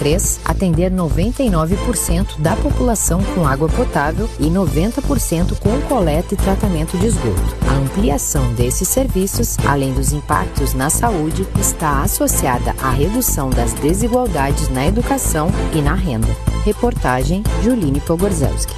B3 atender 99% da população com água potável e 90% com coleta e tratamento de esgoto. A ampliação desses serviços, além dos impactos na saúde, está associada à redução das desigualdades na educação e na renda. Reportagem Juline Pogorzelski.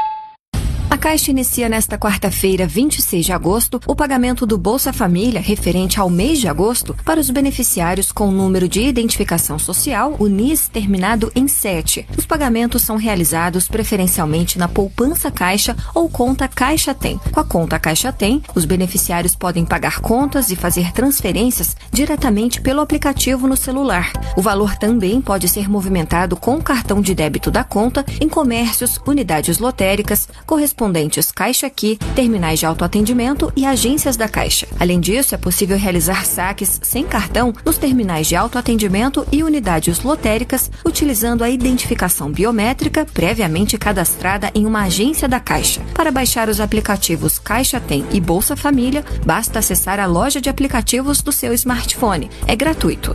A Caixa inicia nesta quarta-feira, 26 de agosto, o pagamento do Bolsa Família referente ao mês de agosto para os beneficiários com o número de identificação social, o NIS, terminado em 7. Os pagamentos são realizados preferencialmente na poupança Caixa ou conta Caixa Tem. Com a conta Caixa Tem, os beneficiários podem pagar contas e fazer transferências diretamente pelo aplicativo no celular. O valor também pode ser movimentado com o cartão de débito da conta em comércios, unidades lotéricas, correspondentes Caixa Aqui, terminais de autoatendimento e agências da Caixa. Além disso, é possível realizar saques sem cartão nos terminais de autoatendimento e unidades lotéricas, utilizando a identificação biométrica previamente cadastrada em uma agência da Caixa. Para baixar os aplicativos Caixa Tem e Bolsa Família, basta acessar a loja de aplicativos do seu smartphone. É gratuito.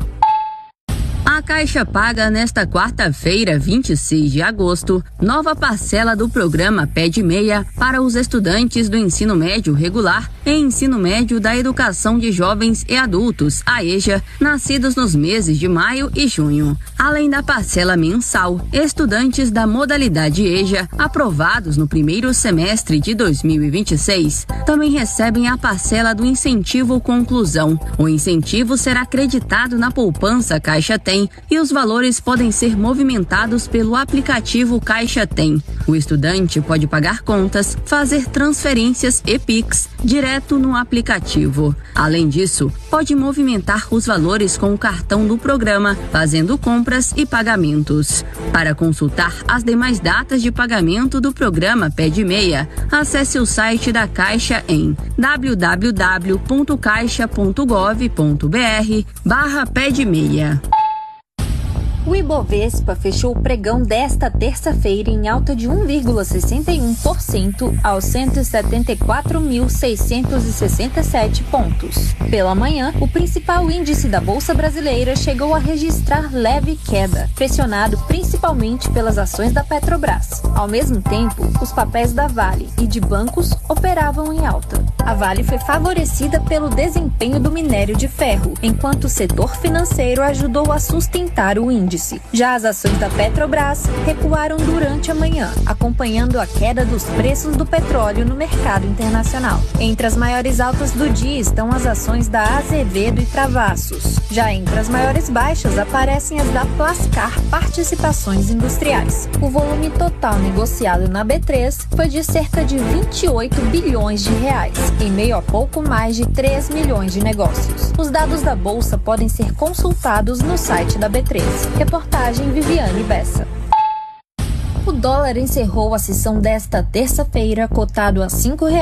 A Caixa paga nesta quarta-feira, 26 de agosto, nova parcela do programa Pede Meia para os estudantes do ensino médio regular e ensino médio da educação de jovens e adultos, a EJA, nascidos nos meses de maio e junho. Além da parcela mensal, estudantes da modalidade EJA, aprovados no primeiro semestre de 2026, também recebem a parcela do incentivo conclusão. O incentivo será acreditado na poupança Caixa Tem e os valores podem ser movimentados pelo aplicativo Caixa Tem. O estudante pode pagar contas, fazer transferências e Pix direto no aplicativo. Além disso, pode movimentar os valores com o cartão do programa, fazendo compras e pagamentos. Para consultar as demais datas de pagamento do programa Pede Meia, acesse o site da Caixa em www.caixa.gov.br/pedemeia. O Ibovespa fechou o pregão desta terça-feira em alta de 1,61% aos 174.667 pontos. Pela manhã, o principal índice da Bolsa Brasileira chegou a registrar leve queda, pressionado principalmente pelas ações da Petrobras. Ao mesmo tempo, os papéis da Vale e de bancos operavam em alta. A Vale foi favorecida pelo desempenho do minério de ferro, enquanto o setor financeiro ajudou a sustentar o índice. Já as ações da Petrobras recuaram durante a manhã, acompanhando a queda dos preços do petróleo no mercado internacional. Entre as maiores altas do dia estão as ações da Azevedo e Travassos. Já entre as maiores baixas aparecem as da Plascar Participações Industriais. O volume total negociado na B3 foi de cerca de 28 bilhões de reais, em meio a pouco mais de 3 milhões de negócios. Os dados da Bolsa podem ser consultados no site da B3. Reportagem Viviane Bessa. O dólar encerrou a sessão desta terça-feira cotado a R$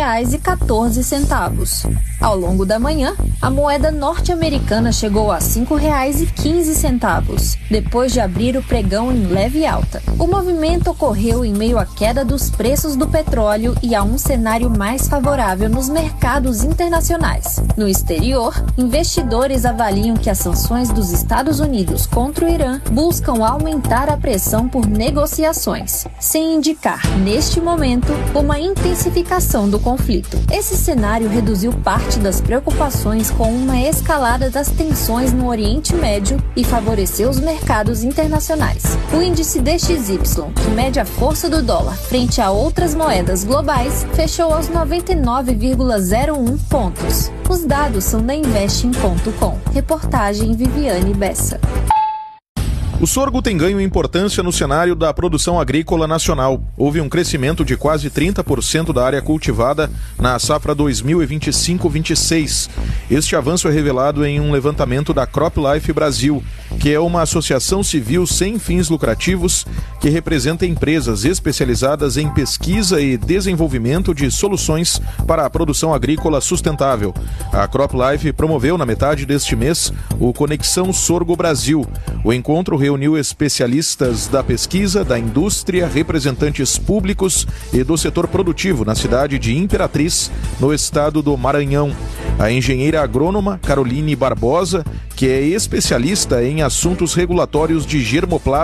5,14. Ao longo da manhã, a moeda norte-americana chegou a R$ 5,15, depois de abrir o pregão em leve alta. O movimento ocorreu em meio à queda dos preços do petróleo e a um cenário mais favorável nos mercados internacionais. No exterior, investidores avaliam que as sanções dos Estados Unidos contra o Irã buscam aumentar a pressão por negociações, sem indicar, neste momento, uma intensificação do conflito. Esse cenário reduziu parte das preocupações com uma escalada das tensões no Oriente Médio e favoreceu os mercados internacionais. O índice DXY, que mede a força do dólar frente a outras moedas globais, fechou aos 99,01 pontos. Os dados são da Investing.com. Reportagem Viviane Bessa. O sorgo tem ganho importância no cenário da produção agrícola nacional. Houve um crescimento de quase 30% da área cultivada na safra 2025-26. Este avanço é revelado em um levantamento da CropLife Brasil, que é uma associação civil sem fins lucrativos que representa empresas especializadas em pesquisa e desenvolvimento de soluções para a produção agrícola sustentável. A CropLife promoveu na metade deste mês o Conexão Sorgo Brasil. O encontro reuniu especialistas da pesquisa, da indústria, representantes públicos e do setor produtivo na cidade de Imperatriz, no estado do Maranhão. A engenheira agrônoma Caroline Barbosa, que é especialista em assuntos regulatórios de germoplasma